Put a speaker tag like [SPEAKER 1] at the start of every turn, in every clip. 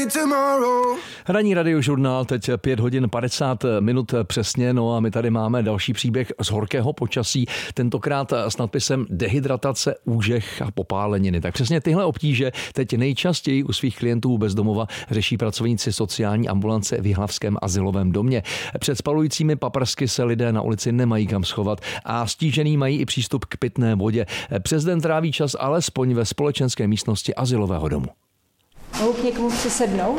[SPEAKER 1] Ranní radiožurnál, teď 5 hodin 50 minut přesně, no a my tady máme další příběh z horkého počasí, tentokrát s nadpisem dehydratace, úžeh a popáleniny. Tak přesně tyhle obtíže teď nejčastěji u svých klientů bezdomova řeší pracovníci sociální ambulance v jihlavském azylovém domě. Před spalujícími paprsky se lidé na ulici nemají kam schovat a stížený mají i přístup k pitné vodě. Přes den tráví čas alespoň ve společenské místnosti azylového domu.
[SPEAKER 2] Mohu k někomu přisednout?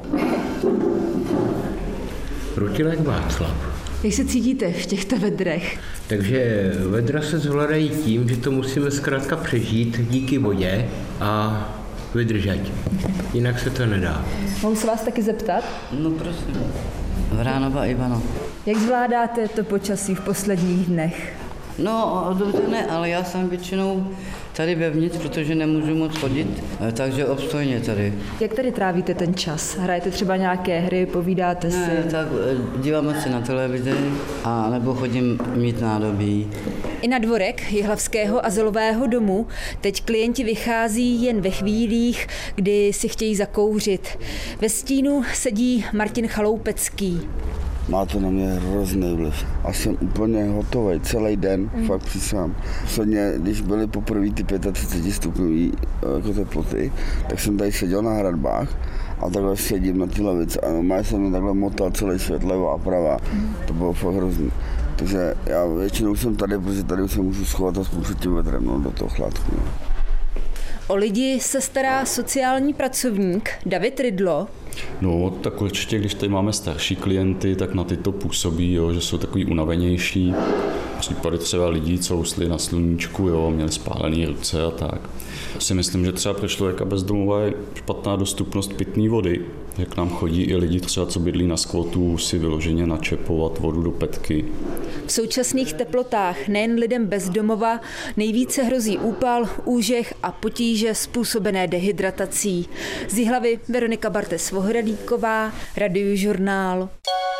[SPEAKER 3] Rutilek Václav.
[SPEAKER 2] Jak se cítíte v těchto vedrech?
[SPEAKER 3] Takže vedra se zvládají tím, že to musíme zkrátka přežít díky vodě a vydržet. Jinak se to nedá.
[SPEAKER 2] Mohu se vás taky zeptat?
[SPEAKER 4] No prosím. Vránova Ivano.
[SPEAKER 2] Jak zvládáte to počasí v posledních dnech?
[SPEAKER 4] No, dobře ne, ale já jsem většinou tady vevnitř, protože nemůžu moc chodit, takže obstojně tady.
[SPEAKER 2] Jak tady trávíte ten čas? Hrajete třeba nějaké hry, povídáte si?
[SPEAKER 4] Ne, tak díváme se na televizi a nebo chodím mít nádobí.
[SPEAKER 2] I na dvorek jihlavského azylového domu teď klienti vychází jen ve chvílích, kdy si chtějí zakouřit. Ve stínu sedí Martin Chaloupecký.
[SPEAKER 5] Má to na mě hrozný vliv. A jsem úplně hotový celý den, fakt přísám. Posledně, když byly poprvé ty 35 stupňový jako teploty, tak jsem tady seděl na hradbách a takhle sedím na té lavici a normálně jsem mi takhle motal celý svět, levá a pravá. To bylo fakt hrozný. Takže já většinou jsem tady, protože tady se můžu schovat aspoň před tím vedrem, do toho chládku.
[SPEAKER 2] O lidi se stará sociální pracovník David Rydlo.
[SPEAKER 6] No, tak určitě, když tady máme starší klienty, tak na ty to působí, jo, že jsou takový unavenější. Případy třeba lidí, co usli na sluníčku, jo, měli spálené ruce a tak. Si myslím, že třeba pro člověka bezdomova je špatná dostupnost pitné vody. Jak nám chodí i lidi třeba, co bydlí na skvotu, si vyloženě načepovat vodu do petky.
[SPEAKER 2] V současných teplotách nejen lidem bezdomova nejvíce hrozí úpal, úžeh a potíže způsobené dehydratací. Z Jihlavy Veronika Bartes-Vohradíková, Radiožurnál.